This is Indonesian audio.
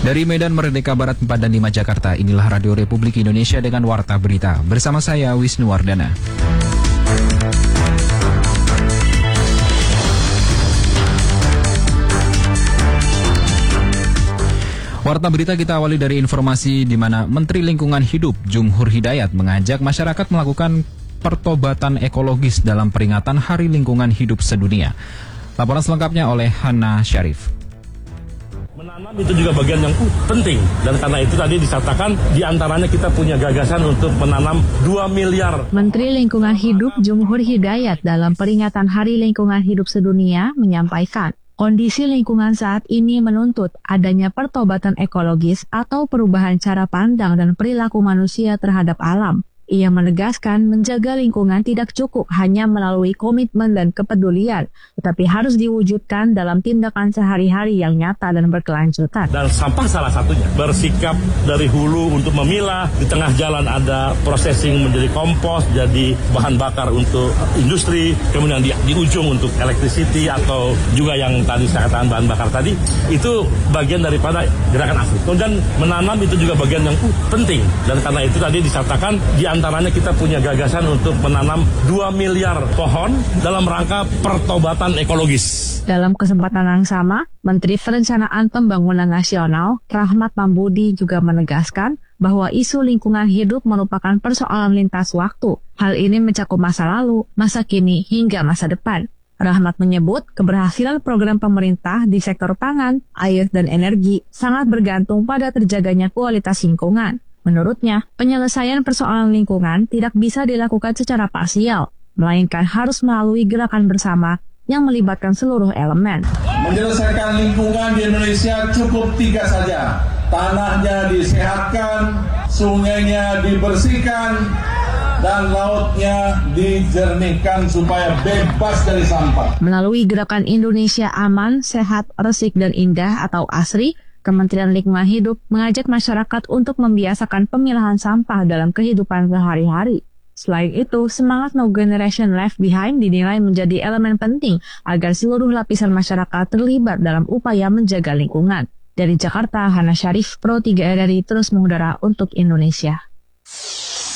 Dari Medan Merdeka Barat 4 dan 5 Jakarta, inilah Radio Republik Indonesia dengan Warta Berita. Bersama saya Wisnu Wardana. Warta Berita kita awali dari informasi di mana Menteri Lingkungan Hidup Jumhur Hidayat mengajak masyarakat melakukan pertobatan ekologis dalam peringatan Hari Lingkungan Hidup Sedunia. Laporan selengkapnya oleh Hana Syarif. Menanam itu juga bagian yang penting, dan karena itu tadi disatakan diantaranya kita punya gagasan untuk menanam 2 miliar. Menteri Lingkungan Hidup Jumhur Hidayat dalam peringatan Hari Lingkungan Hidup Sedunia menyampaikan, kondisi lingkungan saat ini menuntut adanya pertobatan ekologis atau perubahan cara pandang dan perilaku manusia terhadap alam. Ia menegaskan menjaga lingkungan tidak cukup hanya melalui komitmen dan kepedulian, tetapi harus diwujudkan dalam tindakan sehari-hari yang nyata dan berkelanjutan. Dan sampah salah satunya, bersikap dari hulu untuk memilah, di tengah jalan ada processing menjadi kompos, jadi bahan bakar untuk industri, kemudian di ujung untuk electricity atau juga yang tadi saya katakan bahan bakar tadi, itu bagian daripada gerakan asli. Kemudian menanam itu juga bagian yang penting, dan karena itu tadi disatakan antaranya kita punya gagasan untuk menanam 2 miliar pohon dalam rangka pertobatan ekologis. Dalam kesempatan yang sama, Menteri Perencanaan Pembangunan Nasional, Rahmat Pambudi juga menegaskan bahwa isu lingkungan hidup merupakan persoalan lintas waktu. Hal ini mencakup masa lalu, masa kini, hingga masa depan. Rahmat menyebut keberhasilan program pemerintah di sektor pangan, air, dan energi sangat bergantung pada terjaganya kualitas lingkungan. Menurutnya, penyelesaian persoalan lingkungan tidak bisa dilakukan secara parsial, melainkan harus melalui gerakan bersama yang melibatkan seluruh elemen. Menyelesaikan lingkungan di Indonesia cukup 3 saja. Tanahnya disehatkan, sungainya dibersihkan, dan lautnya dijernihkan supaya bebas dari sampah. Melalui gerakan Indonesia Aman, Sehat, Resik, dan Indah atau ASRI, Kementerian Lingkungan Hidup mengajak masyarakat untuk membiasakan pemilahan sampah dalam kehidupan sehari-hari. Selain itu, semangat No Generation Left Behind dinilai menjadi elemen penting agar seluruh lapisan masyarakat terlibat dalam upaya menjaga lingkungan. Dari Jakarta, Hana Syarif, Pro 3 RRI terus mengudara untuk Indonesia.